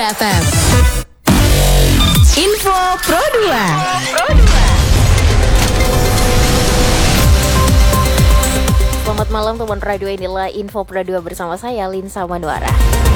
FM. Info Pro 2. Selamat malam teman radio, inilah Info Pro 2 bersama saya Linsa Manuara.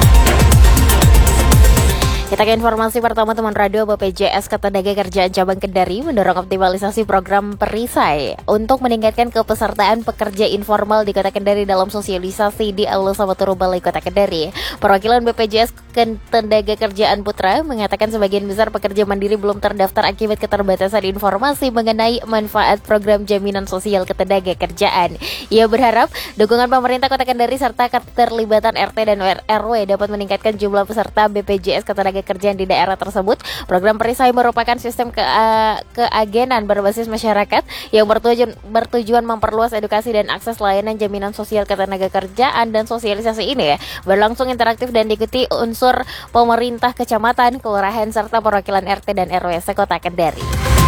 Kita ke informasi pertama teman radio. BPJS Ketenagakerjaan Cabang Kendari mendorong optimalisasi program perisai untuk meningkatkan kepesertaan pekerja informal di Kota Kendari dalam sosialisasi di Aula Sabaturu Balai Kota Kendari. Perwakilan BPJS Ketenagakerjaan Putra mengatakan sebagian besar pekerja mandiri belum terdaftar akibat keterbatasan informasi mengenai manfaat program jaminan sosial ketenagakerjaan. Ia berharap dukungan pemerintah Kota Kendari serta keterlibatan RT dan RW dapat meningkatkan jumlah peserta BPJS Ketenagakerjaan di daerah tersebut. Program perisai merupakan sistem keagenan berbasis masyarakat yang bertujuan memperluas edukasi dan akses layanan jaminan sosial ketenagakerjaan, dan sosialisasi ini berlangsung interaktif dan diikuti unsur pemerintah kecamatan, kelurahan serta perwakilan RT dan RW sekota Kendari.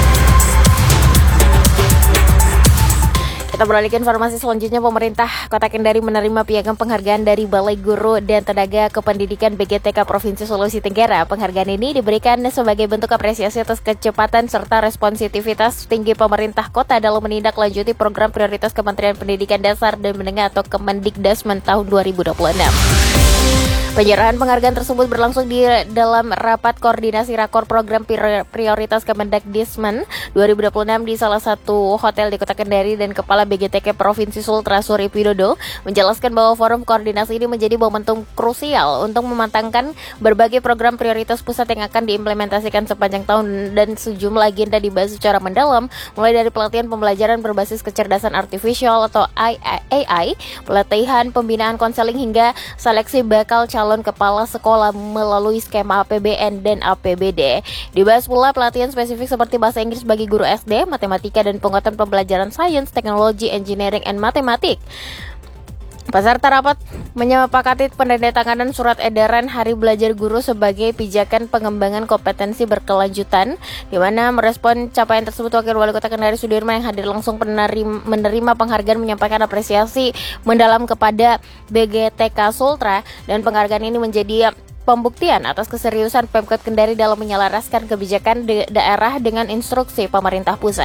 Kita beralih ke informasi selanjutnya. Pemerintah Kota Kendari menerima piagam penghargaan dari Balai Guru dan Tenaga Kependidikan BGTK Provinsi Sulawesi Tenggara. Penghargaan ini diberikan sebagai bentuk apresiasi atas kecepatan serta responsivitas tinggi pemerintah kota dalam menindaklanjuti program prioritas Kementerian Pendidikan Dasar dan Menengah atau Kemendikdasmen tahun 2026. Penyerahan penghargaan tersebut berlangsung di dalam rapat koordinasi rakor program prioritas Kemendikdasmen 2026 di salah satu hotel di Kota Kendari, dan Kepala BGTK Provinsi Sultra Surip Widodo menjelaskan bahwa forum koordinasi ini menjadi momentum krusial untuk memantangkan berbagai program prioritas pusat yang akan diimplementasikan sepanjang tahun, dan sejumlah agenda dibahas secara mendalam, mulai dari pelatihan pembelajaran berbasis kecerdasan artifisial atau AI, pelatihan pembinaan konseling hingga seleksi bakal calon kepala sekolah melalui skema APBN dan APBD. Dibahas pula pelatihan spesifik seperti bahasa Inggris bagi guru SD, matematika, dan penguatan pembelajaran sains, teknologi, engineering, and matematik. Peserta rapat menyepakati penandatanganan surat edaran Hari Belajar Guru sebagai pijakan pengembangan kompetensi berkelanjutan, di mana merespon capaian tersebut Wakil Wali Kota Kendari Sudirman yang hadir langsung menerima penghargaan menyampaikan apresiasi mendalam kepada BGTK Sultra, dan penghargaan ini menjadi pembuktian atas keseriusan Pemkot Kendari dalam menyelaraskan kebijakan daerah dengan instruksi pemerintah pusat.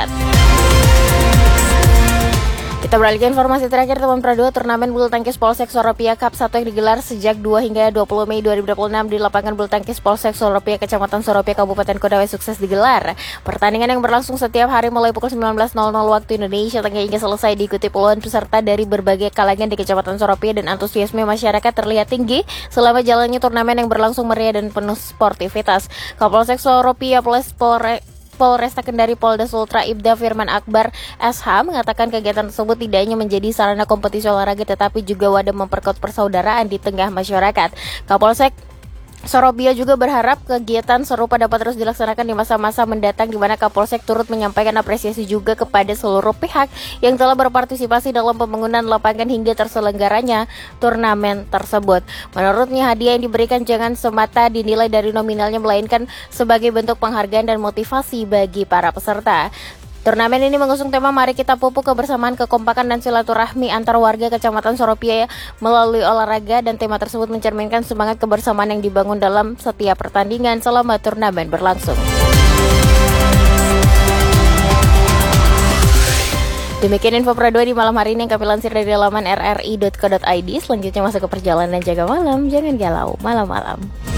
Kita beralih ke informasi terakhir teman Pro 2. Turnamen bulu tangkis Polsek Soropia Cup 1 yang digelar sejak 2 hingga 20 Mei 2026 di lapangan bulu tangkis Polsek Soropia Kecamatan Soropia Kabupaten Kodawe sukses digelar. Pertandingan yang berlangsung setiap hari mulai pukul 19.00 waktu Indonesia Tengah hingga selesai diikuti puluhan peserta dari berbagai kalangan di Kecamatan Soropia, dan antusiasme masyarakat terlihat tinggi selama jalannya turnamen yang berlangsung meriah dan penuh sportivitas. Kapolsek Soropia Polresta Kendari Polda Sultra Ibda Firman Akbar SH mengatakan kegiatan tersebut tidak hanya menjadi sarana kompetisi olahraga tetapi juga wadah memperkuat persaudaraan di tengah masyarakat. Kapolsek Soropia juga berharap kegiatan serupa dapat terus dilaksanakan di masa-masa mendatang, di mana Kapolsek turut menyampaikan apresiasi juga kepada seluruh pihak yang telah berpartisipasi dalam pembangunan lapangan hingga terselenggaranya turnamen tersebut. Menurutnya, hadiah yang diberikan jangan semata dinilai dari nominalnya, melainkan sebagai bentuk penghargaan dan motivasi bagi para peserta. Turnamen ini mengusung tema Mari Kita Pupuk Kebersamaan, Kekompakan, dan Silaturahmi antar warga Kecamatan Soropia melalui olahraga, dan tema tersebut mencerminkan semangat kebersamaan yang dibangun dalam setiap pertandingan selama turnamen berlangsung. Demikian Info Pro 2 di malam hari ini yang kami lansir dari laman rri.co.id. Selanjutnya masuk ke perjalanan jaga malam, jangan galau malam-malam.